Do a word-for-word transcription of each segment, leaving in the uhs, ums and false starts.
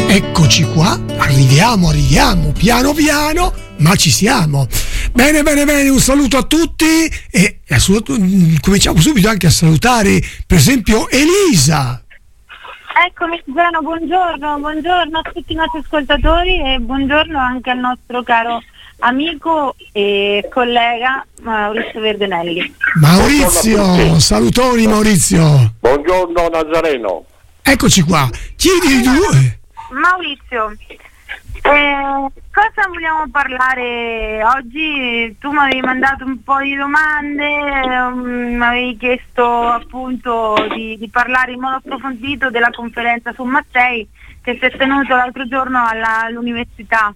Eccoci qua, arriviamo, arriviamo, piano piano, ma ci siamo. Bene, bene, bene, un saluto a tutti e cominciamo subito anche a salutare, per esempio, Elisa. Eccomi Giano, buongiorno, buongiorno a tutti i nostri ascoltatori e buongiorno anche al nostro caro amico e collega Maurizio Verdenelli. Maurizio, salutoni Maurizio. Buongiorno Nazareno. Eccoci qua, chiedi due. Maurizio, eh, cosa vogliamo parlare oggi? Tu mi avevi mandato un po' di domande, um, mi avevi chiesto appunto di, di parlare in modo approfondito della conferenza su Mattei che si è tenuto l'altro giorno alla, all'università.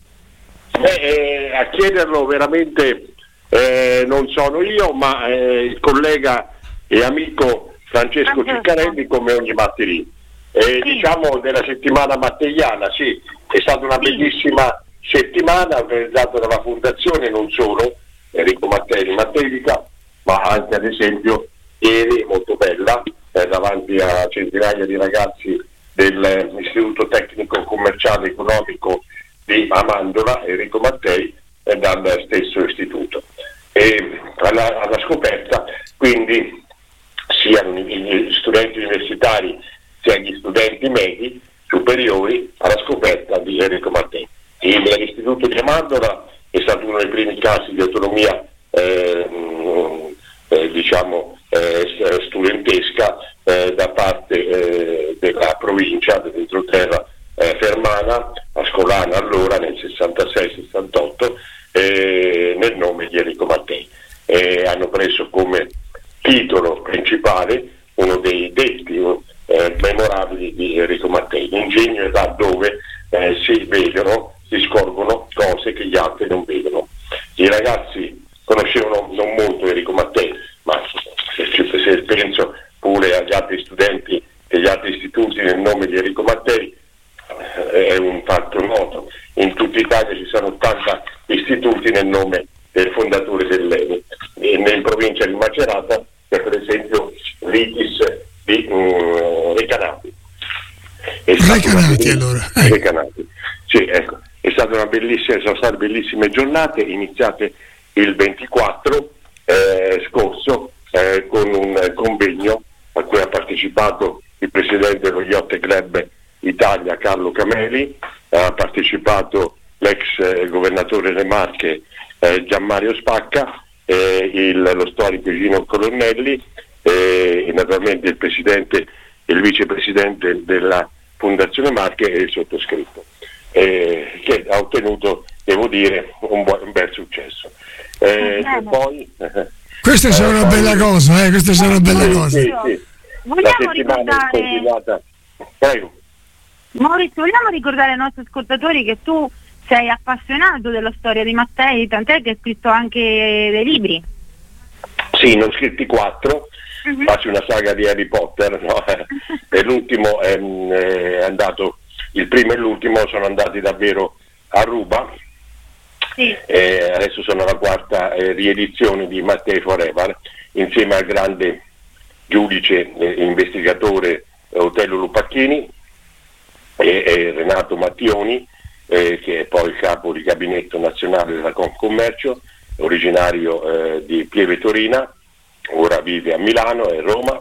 Eh, eh, a chiederlo veramente eh, non sono io, ma eh, il collega e amico Francesco Ciccarelli, come ogni martedì. Eh, sì. Diciamo della settimana matteiana, sì, è stata una sì. bellissima settimana organizzata dalla Fondazione, non solo Enrico Mattei di Matteilica, ma anche ad esempio ieri, molto bella, eh, davanti a centinaia di ragazzi dell'Istituto Tecnico Commerciale Economico di Amandola, Enrico Mattei, eh, dal stesso istituto. E alla, alla scoperta quindi sia gli studenti universitari sia gli studenti medi superiori alla scoperta di Enrico Mattei. L'istituto di Amandola è stato uno dei primi casi di autonomia eh, eh, diciamo eh, studentesca eh, da parte eh, della provincia dell'entroterra eh, Fermana, Ascolana allora nel sessantasei sessantotto eh, nel nome di Enrico Mattei. Eh, hanno preso come titolo principale uno dei detti eh, memorabili di Enrico Mattei. L'ingegno è là dove eh, si vedono, si scorgono cose che gli altri non vedono. I ragazzi conoscevano non molto Enrico Mattei, ma se, se penso pure agli altri studenti degli altri istituti nel nome di Enrico Mattei, eh, è un fatto noto. In tutta Italia ci sono ottanta istituti nel nome del fondatore dell'Eni, e in provincia di Macerata c'è per esempio l'I T I S di um, Recanati. Recanati allora. Eh. Recanati. Sì, ecco. È stata una bellissima, sono state bellissime giornate iniziate il ventiquattro eh, scorso eh, con un convegno a cui ha partecipato il presidente dello Yacht Club Italia Carlo Cameli, ha partecipato l'ex eh, governatore delle Marche eh, Gianmario Spacca, eh, il, lo storico Gino Colonnelli eh, e naturalmente il presidente e il vicepresidente della Fondazione Marche e il sottoscritto. Eh, che ha ottenuto, devo dire, un, buon, un bel successo. Eh, e poi, questa è eh, una poi, bella cosa, eh, questa è una bella sì, cosa. Sì, sì. Vogliamo ricordare, Prego. Maurizio, vogliamo ricordare ai nostri ascoltatori che tu sei appassionato della storia di Mattei, tant'è che hai scritto anche dei libri. Sì, ne ho scritti quattro. Uh-huh. Faccio una saga di Harry Potter, no? E l'ultimo è, è andato. Il primo e l'ultimo sono andati davvero a ruba. Sì. E adesso sono alla quarta eh, riedizione di Mattei Forever, insieme al grande giudice e eh, investigatore Otello Lupacchini e, e Renato Mattioni, eh, che è poi il capo di gabinetto nazionale della Confcommercio, originario eh, di Pieve Torina, ora vive a Milano e Roma,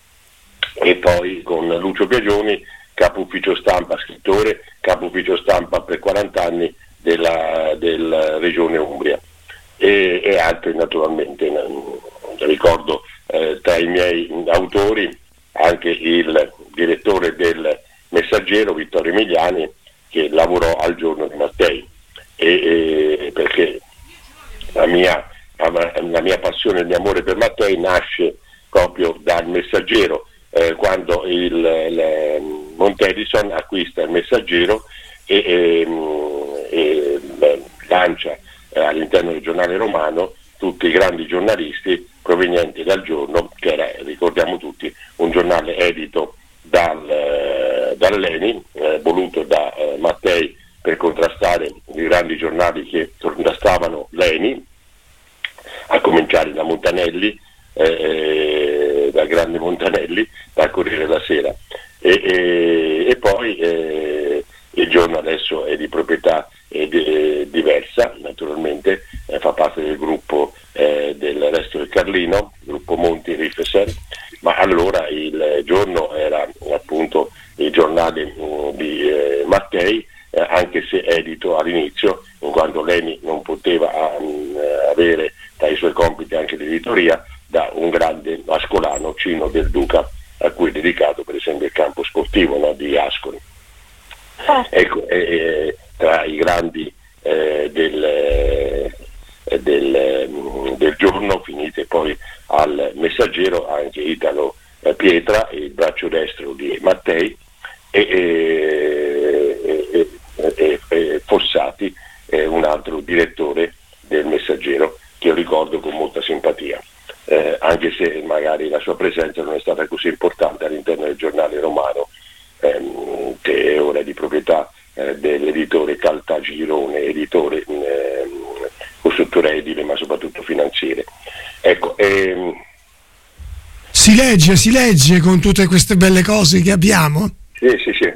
e poi con Lucio Piagioni, capo ufficio stampa, scrittore, capo ufficio stampa per quaranta anni della, della regione Umbria, e, e altri naturalmente. Ricordo eh, tra i miei autori anche il direttore del Messaggero Vittorio Emiliani, che lavorò al giorno di Mattei, e, e perché la mia, la mia passione, il mio amore per Mattei nasce proprio dal Messaggero. Eh, quando il, il Montedison acquista il Messaggero e, e, e beh, lancia eh, all'interno del giornale romano tutti i grandi giornalisti provenienti dal giorno, che era, ricordiamo tutti, un giornale edito dal, eh, dall'Eni, eh, voluto da eh, Mattei per contrastare i grandi giornali che contrastavano l'Eni, a cominciare da Montanelli, eh, da grande Montanelli, dal Corriere della Sera, e, e, e poi eh, il Giorno adesso è di proprietà è di, è diversa, naturalmente, eh, fa parte del gruppo eh, del Resto del Carlino, gruppo Monti Rifeser, ma allora il Giorno era appunto il giornale mh, di eh, Mattei, eh, anche se edito all'inizio, in quanto Leni non poteva um, avere tra i suoi compiti anche l'editoria, da un grande ascolano, Cino Del Duca, a cui è dedicato per esempio il campo sportivo, no, di Ascoli. Ah. Ecco, eh, tra i grandi eh, del, eh, del, mm, del Giorno, finite poi al Messaggero, anche Italo eh, Pietra, il braccio destro di Mattei, e, e, e, e, e Fossati, eh, un altro direttore del Messaggero, che io ricordo con molta simpatia. Eh, anche se magari la sua presenza non è stata così importante all'interno del giornale romano, ehm, che ora è di proprietà eh, dell'editore Caltagirone, editore ehm, costruttore edile ma soprattutto finanziere. Ecco, ehm, si legge, si legge con tutte queste belle cose che abbiamo? Sì, sì, sì.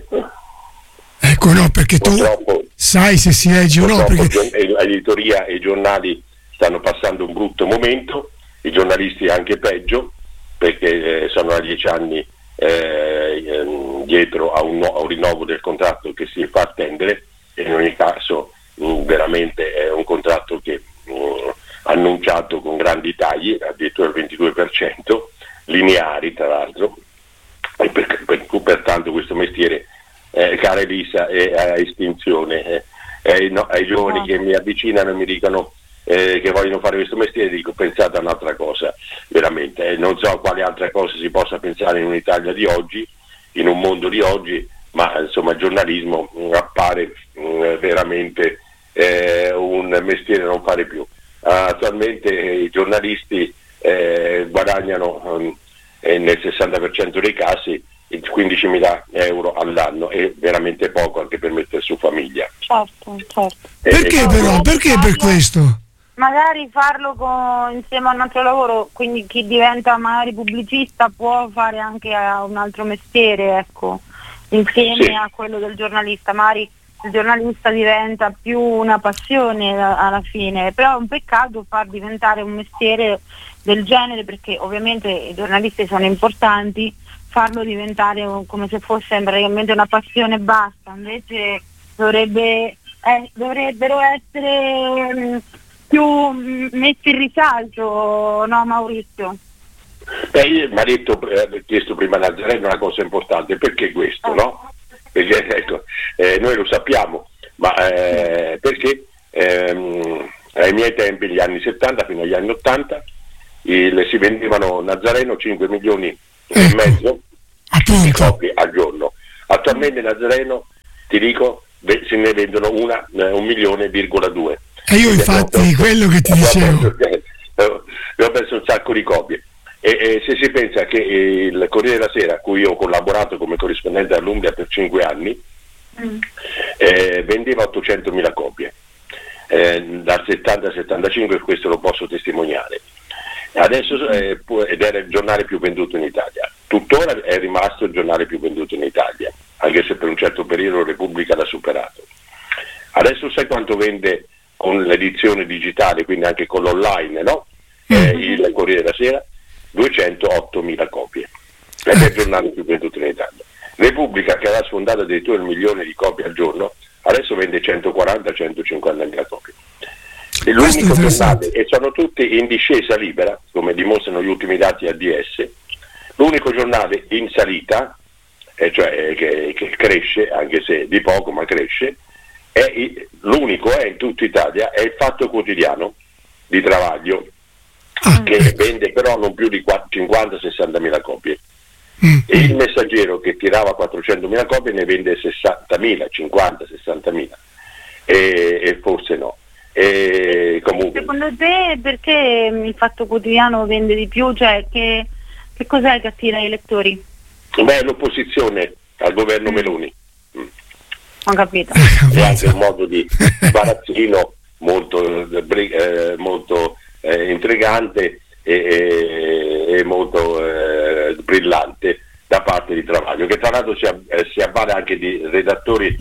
Ecco, no, perché purtroppo, tu sai se si legge o no. Perché l'editoria e i giornali stanno passando un brutto momento, i giornalisti anche peggio, perché eh, sono a dieci anni eh, ehm, dietro a un, a un rinnovo del contratto che si fa attendere, e in ogni caso mh, veramente è un contratto che mh, annunciato con grandi tagli, addirittura il ventidue per cento, lineari tra l'altro, e per, per, pertanto questo mestiere, eh, cara Elisa, è a estinzione. Eh, eh, no, ai giovani che mi avvicinano e mi dicono Eh, che vogliono fare questo mestiere, dico pensate a un'altra cosa, veramente, eh, non so quale altra cosa si possa pensare in un'Italia di oggi, in un mondo di oggi, ma insomma il giornalismo mh, appare mh, veramente eh, un mestiere da non fare più. Uh, attualmente eh, i giornalisti eh, guadagnano um, eh, nel sessanta per cento dei casi quindicimila euro all'anno, è veramente poco anche per mettere su famiglia. Certo, certo. Eh, perché eh, però? Perché per questo? Magari farlo con, insieme a un altro lavoro, quindi chi diventa magari pubblicista può fare anche a un altro mestiere, ecco, insieme sì. a quello del giornalista. Magari il giornalista diventa più una passione alla fine, però è un peccato far diventare un mestiere del genere, perché ovviamente i giornalisti sono importanti, farlo diventare come se fosse praticamente una passione e basta. Invece dovrebbe eh, dovrebbero essere mh, più mh, messi in risalto, no Maurizio? Beh, io mi ha detto, eh, chiesto prima Nazareno una cosa importante, perché questo, no? Perché ecco, eh, noi lo sappiamo, ma eh, perché ehm, ai miei tempi, gli anni settanta fino agli anni ottanta, il, si vendevano Nazareno cinque milioni e mezzo di copie al giorno. Attualmente Nazareno, ti dico, se ne vendono una, eh, un milione virgola due. E io infatti perso, quello che ti dicevo perso, eh, ho perso un sacco di copie. E, e se si pensa che il Corriere della Sera, a cui io ho collaborato come corrispondente all'Umbria per cinque anni, mm. eh, vendeva ottocentomila copie eh, dal settanta al settantacinque, questo lo posso testimoniare. Adesso eh, ed era il giornale più venduto in Italia, tuttora è rimasto il giornale più venduto in Italia, anche se per un certo periodo Repubblica l'ha superato. Adesso sai quanto vende con l'edizione digitale, quindi anche con l'online, no? Eh, il Corriere della Sera? duecentoottomila copie, è il giornale più venduto in Italia. Repubblica, che aveva sfondato addirittura il milione di copie al giorno, adesso vende centoquaranta centocinquantamila copie. È l'unico giornale, e sono tutti in discesa libera, come dimostrano gli ultimi dati A D S, l'unico giornale in salita, eh, cioè che, che cresce, anche se di poco ma cresce, è l'unico è in tutta Italia, è il Fatto Quotidiano di Travaglio, ah, che ecco. vende però non più di cinquanta sessantamila copie. Mm. E il Messaggero, che tirava quattrocentomila copie, ne vende sessantamila, cinquanta sessantamila, e, e forse no. E comunque, secondo te perché il Fatto Quotidiano vende di più? Cioè che, che cos'è che attira i lettori? Beh, l'opposizione al governo mm. Meloni. Mm. Ho capito. E anche un modo di barazzino molto, eh, molto eh, intrigante e, e, e molto eh, brillante da parte di Travaglio, che tra l'altro si, eh, si avvale anche di redattori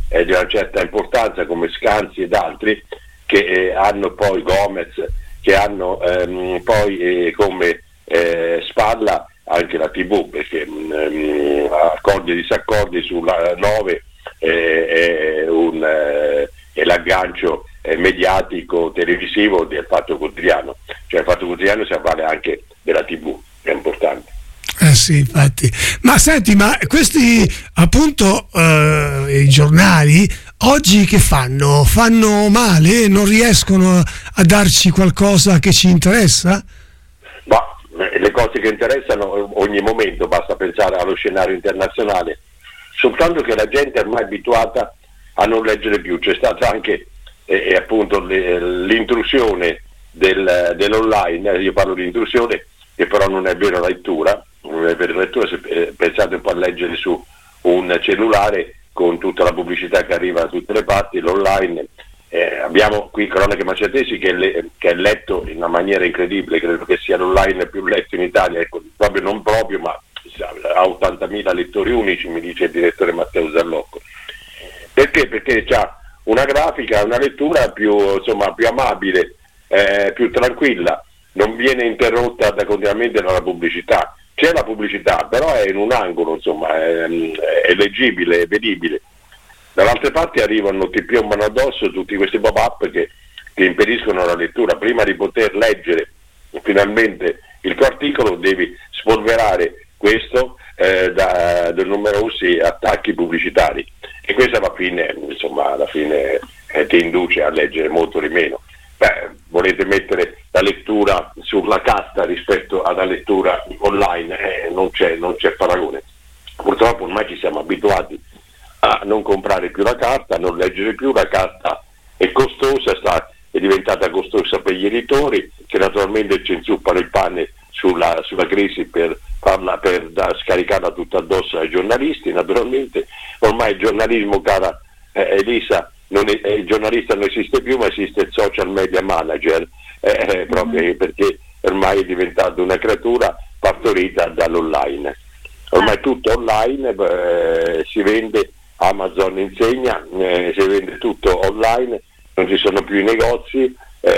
eh, di una certa importanza come Scanzi ed altri, che eh, hanno poi Gomez, che hanno ehm, poi eh, come eh, spalla anche la tivù, perché ehm, accordi e disaccordi sulla nove eh, è, un, eh, è l'aggancio eh, mediatico televisivo del Fatto Quotidiano, cioè il Fatto Quotidiano si avvale anche della tivù, è importante. Eh sì, infatti. Ma senti, ma questi appunto eh, i giornali oggi che fanno? Fanno male? Non riescono a darci qualcosa che ci interessa? Ma le cose che interessano ogni momento, basta pensare allo scenario internazionale, soltanto che la gente è ormai abituata a non leggere più. C'è stata anche eh, appunto le, l'intrusione del, dell'online, io parlo di intrusione che però non è vera lettura, non è vera lettura se eh, pensate un po' a leggere su un cellulare con tutta la pubblicità che arriva da tutte le parti, l'online. Eh, abbiamo qui Cronache Macetesi che, le, che è letto in una maniera incredibile, credo che sia l'online più letto in Italia, ecco, proprio non proprio, ma ha ottantamila lettori unici, mi dice il direttore Matteo Zallocco. Perché? Perché c'ha una grafica, una lettura più, insomma, più amabile, eh, più tranquilla, non viene interrotta da, continuamente dalla pubblicità. C'è la pubblicità, però è in un angolo, insomma, è, è leggibile, è vedibile. Dall'altra parte arrivano, ti piombano addosso tutti questi pop-up che, che impediscono la lettura. Prima di poter leggere finalmente il tuo articolo devi spolverare questo eh, da, da numerosi attacchi pubblicitari, e questo alla fine, insomma, alla fine eh, ti induce a leggere molto di meno. Beh, volete mettere la lettura sulla carta rispetto alla lettura online, eh, non c'è, non c'è paragone. Purtroppo ormai ci siamo abituati a non comprare più la carta, a non leggere più, la carta è costosa, sta, è diventata costosa per gli editori, che naturalmente ci inzuppano il pane sulla, sulla crisi per, farla, per da, scaricarla tutta addosso ai giornalisti. Naturalmente ormai il giornalismo, cara eh, Elisa, non è, eh, il giornalista non esiste più, ma esiste il social media manager, eh, proprio mm-hmm. perché ormai è diventato una creatura partorita dall'online. Ormai tutto online, eh, si vende, Amazon insegna, eh, si vende tutto online, non ci sono più i negozi,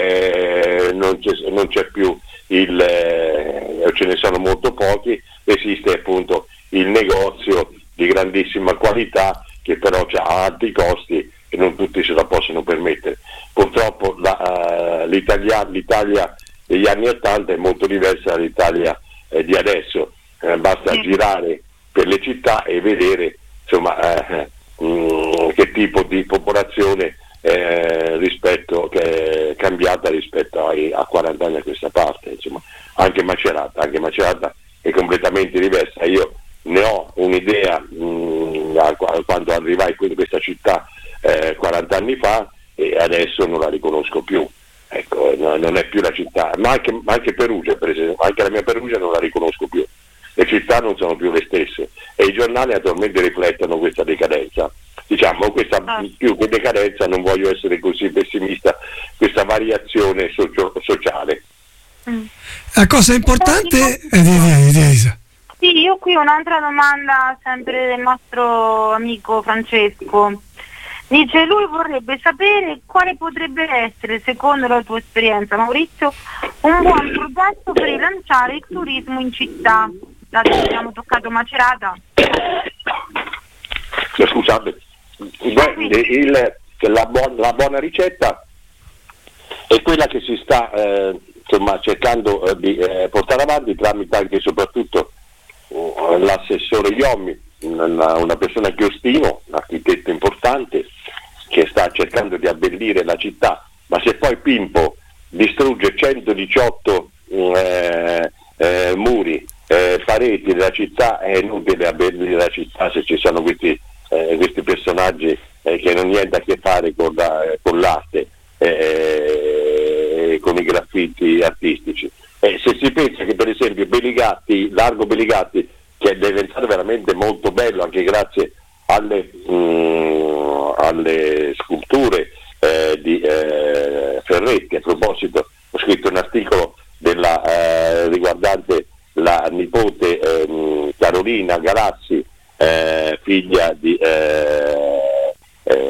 eh, non, c'è, non c'è più il, eh, ce ne sono molto pochi, esiste appunto il negozio di grandissima qualità che però ha alti costi e non tutti se la possono permettere. Purtroppo la, uh, l'Italia, l'Italia degli anni ottanta è molto diversa dall'Italia eh, di adesso, eh, basta sì. girare per le città e vedere insomma eh, mh, che tipo di popolazione eh, rispetto che è cambiata rispetto ai, a quaranta anni a questa parte, insomma. Anche Macerata, anche Macerata è completamente diversa. Io ne ho un'idea mh, quando arrivai in questa città eh, quaranta anni fa, e adesso non la riconosco più. Ecco, no, non è più la città, ma anche, anche Perugia, per esempio, anche la mia Perugia non la riconosco più. Le città non sono più le stesse e i giornali attualmente riflettono questa decadenza. Diciamo, questa ah. più che decadenza, non voglio essere così pessimista, questa variazione socio- sociale. Mm. La cosa importante è di, di, di Elisa. Sì, io qui ho un'altra domanda sempre del nostro amico Francesco. Dice, lui vorrebbe sapere quale potrebbe essere, secondo la tua esperienza, Maurizio, un buon progetto per rilanciare il turismo in città. Dato che abbiamo toccato Macerata. Scusate, Beh, il, la, buon, la buona ricetta è quella che si sta eh, insomma, cercando eh, di eh, portare avanti tramite anche e soprattutto uh, l'assessore Iommi, una, una persona che io stimo, un architetto importante che sta cercando di abbellire la città, ma se poi Pimpo distrugge centodiciotto eh, eh, muri, eh, pareti della città, è inutile abbellire la città se ci sono questi, eh, questi personaggi eh, che non hanno niente a che fare con, la, con l'arte, eh, con i graffiti artistici. Eh, se si pensa che per esempio Beligatti, Largo Beligatti, che è diventato veramente molto bello anche grazie alle, mh, alle sculture eh, di eh, Ferretti. A proposito, ho scritto un articolo della, eh, riguardante la nipote eh, Carolina Galassi, eh, figlia di, eh, eh,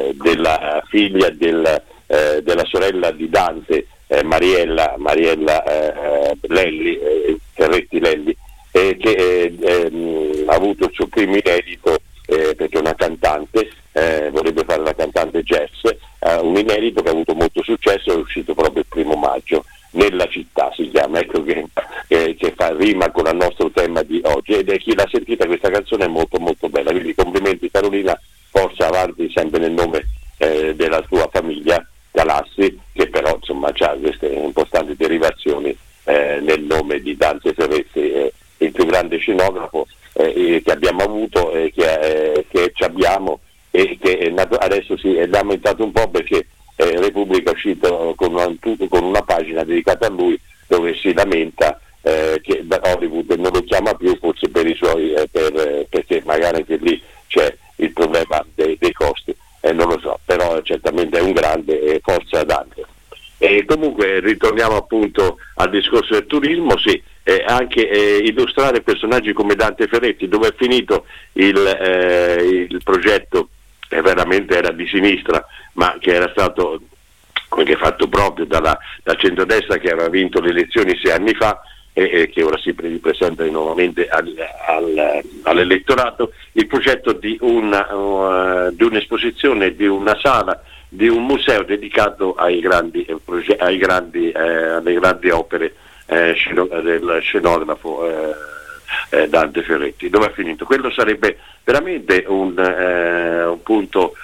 della figlia del, eh, della sorella di Dante, eh, Mariella, Mariella eh, Lelli, eh, Ferretti Lelli, eh, che eh, eh, ha avuto il suo primo inedito eh, perché è una cantante, eh, vorrebbe fare la cantante jazz, eh, un inedito che ha avuto molto successo, è uscito proprio il primo maggio, Nella città si chiama, ecco che, eh, che fa rima con il nostro tema di oggi, ed è chi l'ha sentita questa canzone è molto molto bella, quindi complimenti Carolina, forza avanti sempre nel nome eh, della tua famiglia Galassi, che però insomma ha queste importanti derivazioni eh, nel nome di Dante Ferretti, eh, il più grande scenografo eh, che abbiamo avuto e che, eh, che ci abbiamo e che è nato, adesso si è lamentato un po' perché eh, Repubblica è uscito con una, con una pagina dedicata a lui dove si lamenta eh, che Hollywood non lo chiama più, forse per i suoi eh, per, eh, perché magari anche lì c'è il problema dei, dei costi, eh, non lo so, però certamente è un grande e eh, forza Dante. E comunque ritorniamo appunto al discorso del turismo, sì, eh, anche eh, illustrare personaggi come Dante Ferretti, dove è finito il, eh, il progetto che veramente era di sinistra, ma che era stato anche fatto proprio dalla, dal centrodestra che aveva vinto le elezioni sei anni fa e, e che ora si ripresenta nuovamente al, al, all'elettorato, il progetto di, una, uh, di un'esposizione, di una sala, di un museo dedicato ai grandi, eh, ai grandi, eh, alle grandi opere eh, sceno, del scenografo eh, eh, Dante Ferretti. Dove è finito? Quello sarebbe veramente un, eh, un punto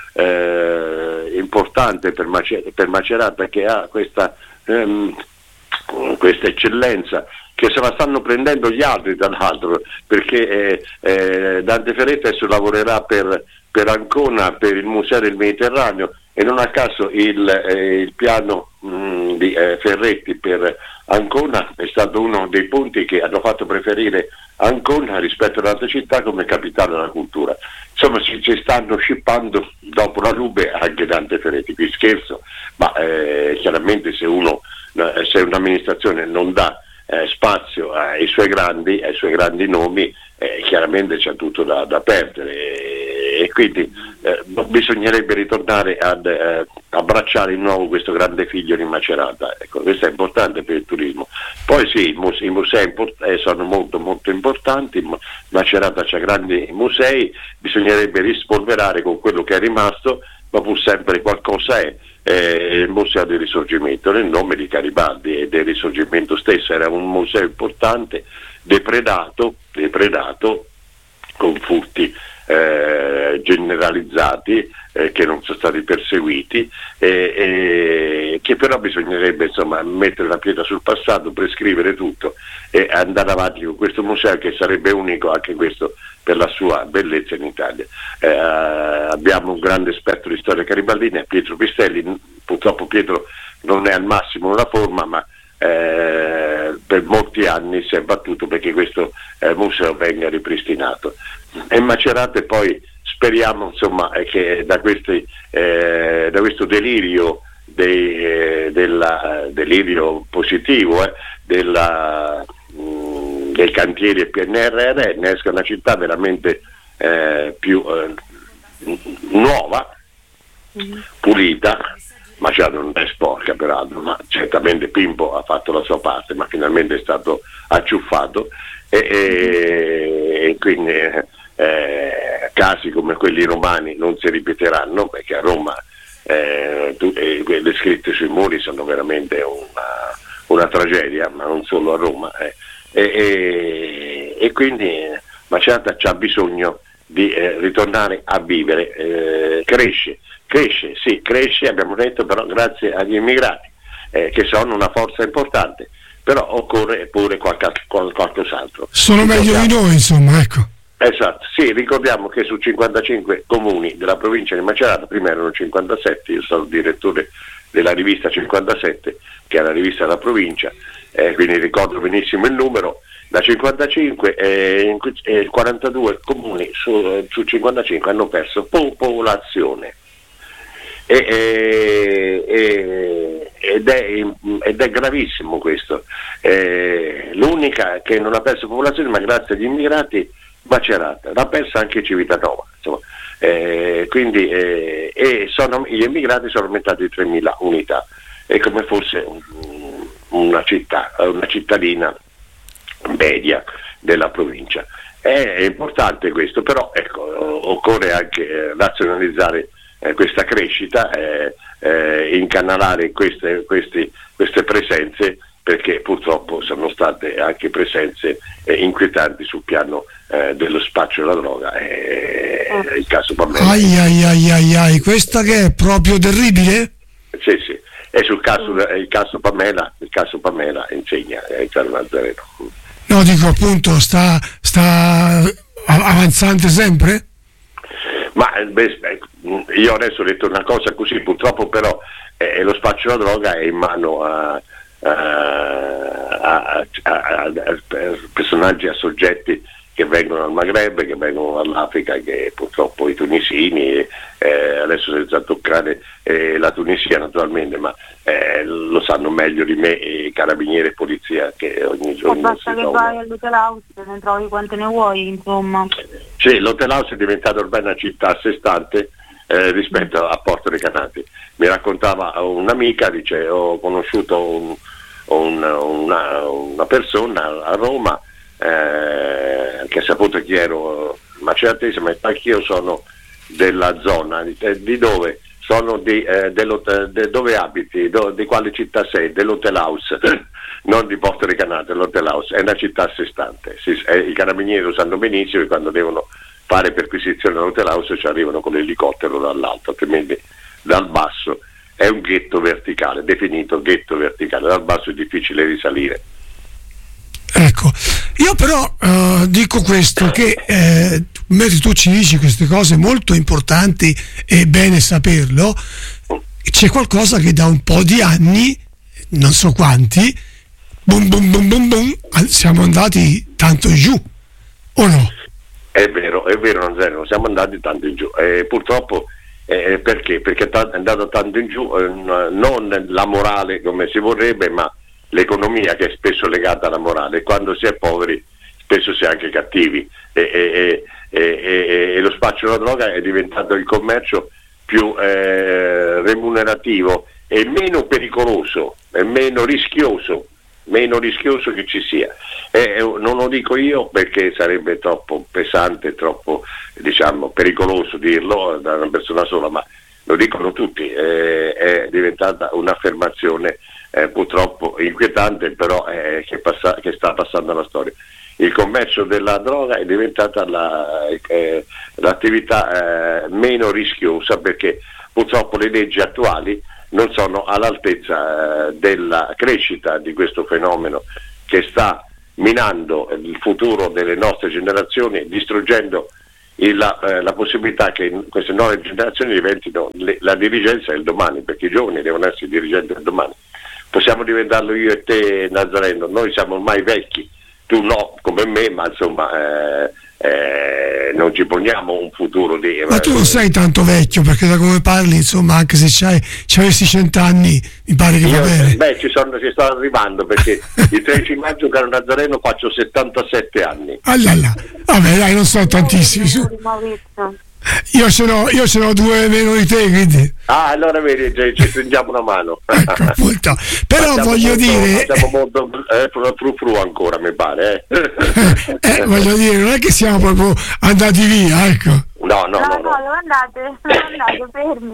eh, importante per, Macer- per Macerata, che ha questa, ehm, questa eccellenza, che se la stanno prendendo gli altri tra l'altro, perché eh, eh, Dante Ferretti adesso lavorerà per, per Ancona, per il Museo del Mediterraneo, e non a caso il, eh, il piano mh, di eh, Ferretti per Ancona è stato uno dei punti che hanno fatto preferire Ancona rispetto ad altre città come capitale della cultura. Insomma, ci, ci stanno scippando dopo la Lube anche Dante Ferretti, qui scherzo, ma eh, chiaramente se uno eh, se un'amministrazione non dà eh, spazio ai suoi grandi, ai suoi grandi nomi, eh, chiaramente c'è tutto da, da perdere, e, e quindi eh, bisognerebbe ritornare ad eh, abbracciare di nuovo questo grande figlio di Macerata. Ecco, questo è importante per il turismo. Poi sì, i musei, i musei import- eh, sono molto molto importanti, Macerata c'ha grandi musei, bisognerebbe rispolverare con quello che è rimasto, ma pur sempre qualcosa è. Eh, il Museo del Risorgimento, nel nome di Garibaldi e del Risorgimento stesso, era un museo importante, depredato, depredato con furti eh, generalizzati eh, che non sono stati perseguiti, eh, eh, che però bisognerebbe insomma mettere la pietra sul passato, prescrivere tutto e andare avanti con questo museo, che sarebbe unico anche questo per la sua bellezza in Italia. Eh, abbiamo un grande esperto di storia garibaldina, Pietro Pistelli. Purtroppo Pietro non è al massimo della forma, ma eh, per molti anni si è battuto perché questo eh, museo venga ripristinato. E Macerata poi speriamo insomma che da, questi, eh, da questo delirio dei, eh, della, delirio positivo eh, della mh, dei cantieri P N R R ne esca una città veramente eh, più eh, nuova, pulita. Macerata non è sporca peraltro, ma certamente Pimpo ha fatto la sua parte, ma finalmente è stato acciuffato, e, e, e quindi eh, casi come quelli romani non si ripeteranno, perché a Roma eh, tu, eh, le scritte sui muri sono veramente una, una tragedia, ma non solo a Roma, eh. e, e, e quindi Macerata c'ha bisogno di eh, ritornare a vivere, eh, cresce. Cresce, sì, cresce, abbiamo detto, però grazie agli immigrati, eh, che sono una forza importante, però occorre pure qualche, qual, qualcos'altro. Sono meglio di noi, insomma, ecco. Esatto, sì, ricordiamo che su cinquantacinque comuni della provincia di Macerata, prima erano cinquantasette, io sono direttore della rivista cinquantasette, che è la rivista della provincia, eh, quindi ricordo benissimo il numero. Da cinquantacinque eh, eh, quarantadue comuni su, su cinquantacinque hanno perso popolazione. E, e, e, ed, è, ed è gravissimo questo. Eh, l'unica che non ha perso popolazione, ma grazie agli immigrati, Macerata, l'ha persa anche Civitanova, insomma. Eh, quindi eh, e sono, gli immigrati sono aumentati di tremila unità, è come fosse un, una città, una cittadina media della provincia. È importante questo, però ecco, occorre anche eh, razionalizzare eh, questa crescita, eh, eh, incanalare queste, questi, queste presenze, perché purtroppo sono state anche presenze eh, inquietanti sul piano eh, dello spaccio della droga, eh, eh. il caso Pamela. Ai ai ai ai ai, questa che è proprio terribile? Sì, sì, è sul caso, il caso Pamela, il caso Pamela insegna eh, il caro Nazareno. No, dico appunto, sta, sta avanzante sempre? Ma beh, io adesso ho detto una cosa così, purtroppo però eh, lo spaccio della droga è in mano a A, a, a, a personaggi, a soggetti che vengono dal Maghreb, che vengono dall'Africa, che purtroppo i tunisini, eh, adesso senza toccare eh, la Tunisia naturalmente, ma eh, lo sanno meglio di me i carabinieri e polizia che ogni giorno. Basta che vai all'Hotel House, ne trovi quante ne vuoi, insomma. Sì, l'Hotel House è diventato ormai una città a sé stante eh, rispetto a Porto Recanati. Mi raccontava un'amica, dice: ho conosciuto un Una, una, una persona a Roma eh, che ha saputo chi ero maceratese, ma anch'io sono della zona, di, di dove sono di, eh, de, dove abiti, do, di quale città sei, dell'Hotel House, non di Porto Recanati, l'Hotel House è una città a sé stante. Si, eh, i carabinieri lo sanno benissimo, e quando devono fare perquisizione all'Hotel House ci arrivano con l'elicottero dall'alto, altrimenti dal basso è un ghetto verticale, definito ghetto verticale, dal basso è difficile risalire. Ecco, io però uh, dico questo, che eh, mentre tu ci dici queste cose molto importanti, è bene saperlo, c'è qualcosa che da un po' di anni, non so quanti, boom boom boom boom boom, siamo andati tanto in giù, o no? È vero, è vero, non siamo andati tanto in giù, e purtroppo Eh, perché? Perché è andato tanto in giù eh, non la morale come si vorrebbe, ma l'economia, che è spesso legata alla morale. Quando si è poveri spesso si è anche cattivi, e, e, e, e, e lo spaccio della droga è diventato il commercio più eh, remunerativo e meno pericoloso, e meno rischioso meno rischioso che ci sia. Eh, non lo dico io perché sarebbe troppo pesante, troppo diciamo pericoloso dirlo da una persona sola, ma lo dicono tutti, eh, è diventata un'affermazione eh, purtroppo inquietante, però eh, che, passa, che sta passando alla storia. Il commercio della droga è diventata la, eh, l'attività eh, meno rischiosa, perché purtroppo le leggi attuali non sono all'altezza eh, della crescita di questo fenomeno che sta minando il futuro delle nostre generazioni, distruggendo il, la, eh, la possibilità che queste nuove generazioni diventino le, la dirigenza del domani, perché i giovani devono essere i dirigenti del domani. Possiamo diventarlo io e te, Nazareno, noi siamo ormai vecchi, tu no come me, ma insomma eh, eh, non ci poniamo un futuro di... Ma tu non sei tanto vecchio, perché da come parli, insomma, anche se c'hai, c'avessi cent'anni, mi pare che va bene. Beh, ci, sono, ci sto arrivando, perché il tredici maggio, caro Nazareno, faccio settantasette anni. Allala. Vabbè, dai, non sono tantissimi. Su. Io ce n'ho, io ce n'ho due meno di te, quindi. Ah, allora vedi, ci stringiamo una mano. Ecco, appunto. Però facciamo voglio molto, dire. Siamo molto eh, fru fru ancora, mi pare. Eh. eh, voglio dire, non è che siamo proprio andati via, ecco. No, no, no. No, no, no, dove andate? Dove andate? Fermi,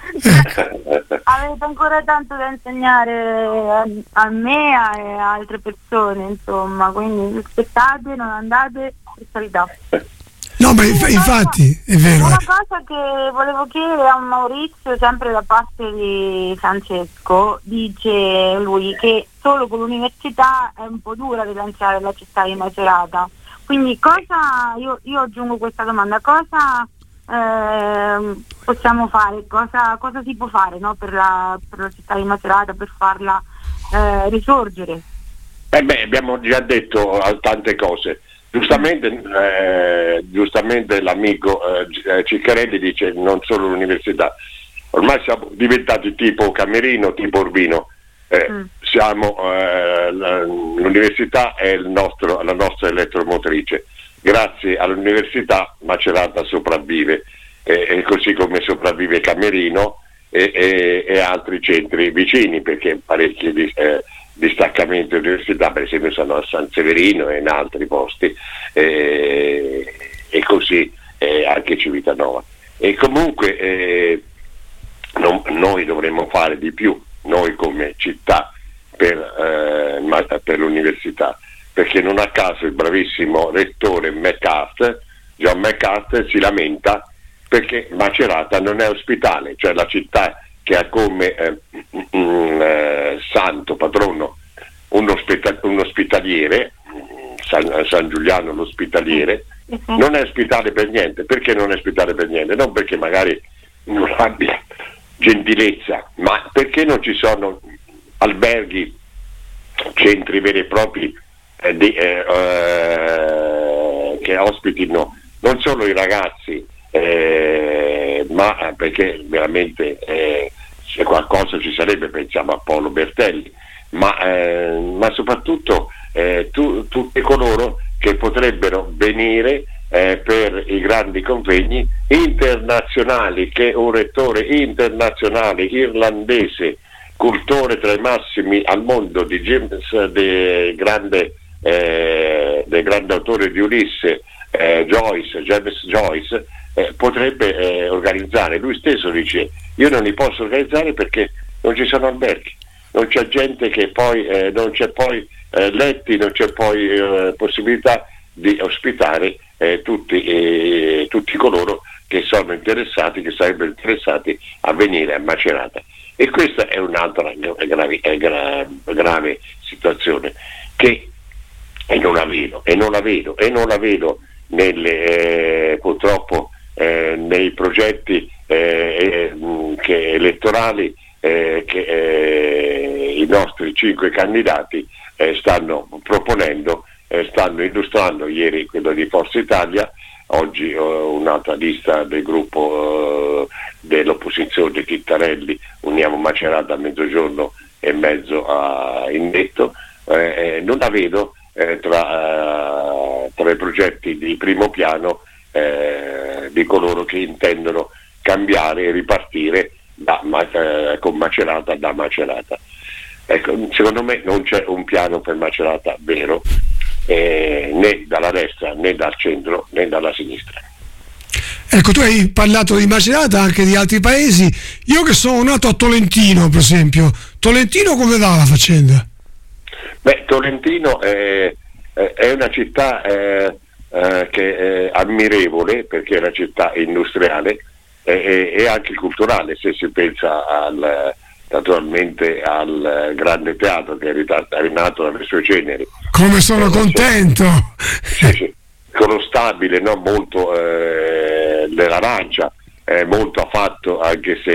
eh. Avete ancora tanto da insegnare a, a me e a altre persone, insomma, quindi aspettate, non andate, per carità. No, ma inf- infatti è vero. Una eh. cosa che volevo chiedere a Maurizio, sempre da parte di Francesco, dice lui che solo con l'università è un po' dura rilanciare la città di Macerata. Quindi cosa, io, io aggiungo questa domanda, cosa eh, possiamo fare, cosa, cosa si può fare, no, per, la, per la città di Macerata, per farla eh, risorgere? Eh beh, abbiamo già detto tante cose. Giustamente, eh, giustamente l'amico eh, Ciccarelli dice non solo l'università, ormai siamo diventati tipo Camerino, tipo Urbino, eh, mm. siamo, eh, l'università è il nostro, la nostra elettromotrice, grazie all'università Macerata sopravvive e, e così come sopravvive Camerino e, e, e altri centri vicini, perché parecchi di, eh, distaccamenti di università per esempio sono a San Severino e in altri posti, eh, e così eh, anche Civitanova. E comunque eh, non, noi dovremmo fare di più, noi come città, per, eh, per l'università, perché non a caso il bravissimo rettore McCarthy, John McCarthy, si lamenta perché Macerata non è ospitale, cioè la città che ha come eh, un eh, santo patrono un, ospita- un ospitaliere, San, San Giuliano l'ospitaliere, non è ospitale per niente. Perché non è ospitale per niente? Non perché magari non abbia gentilezza, ma perché non ci sono alberghi, centri veri e propri eh, di, eh, eh, che ospitino non solo i ragazzi, eh, ma perché veramente eh, se qualcosa ci sarebbe, pensiamo a Paolo Bertelli, ma, eh, ma soprattutto eh, tu, tutti coloro che potrebbero venire eh, per i grandi convegni internazionali, che un rettore internazionale irlandese, cultore tra i massimi al mondo di James, del grande, eh, del grande autore di Ulisse, eh, Joyce, James Joyce, eh, potrebbe eh, organizzare. Lui stesso dice: io non li posso organizzare perché non ci sono alberghi, non c'è gente che poi eh, non c'è poi eh, letti, non c'è poi eh, possibilità di ospitare eh, tutti, eh, tutti coloro che sono interessati, che sarebbero interessati a venire a Macerata. E questa è un'altra grave, grave, grave situazione che e non la vedo, e non la vedo, e non la vedo nelle, eh, purtroppo eh, nei progetti eh, eh, che elettorali eh, che eh, i nostri cinque candidati eh, stanno proponendo, eh, stanno illustrando. Ieri quello di Forza Italia, oggi eh, un'altra lista del gruppo eh, dell'opposizione Chittarelli, Uniamo Macerata a mezzogiorno e mezzo a Indetto. Eh, non la vedo eh, tra, eh, tra i progetti di primo piano eh, di coloro che intendono cambiare e ripartire da, eh, con Macerata da Macerata. Ecco, secondo me non c'è un piano per Macerata vero, eh, né dalla destra né dal centro né dalla sinistra. Ecco, tu hai parlato di Macerata, anche di altri paesi. Io che sono nato a Tolentino, per esempio, Tolentino come va la faccenda? Beh, Tolentino è, è una città eh, eh, che è ammirevole, perché è una città industriale e, e anche culturale, se si pensa al, naturalmente al grande teatro che è rinato dalle sue ceneri. Come sono eh, contento! Sì, sì, con lo stabile, no? Molto eh, dell'arancia, eh, molto ha fatto, anche se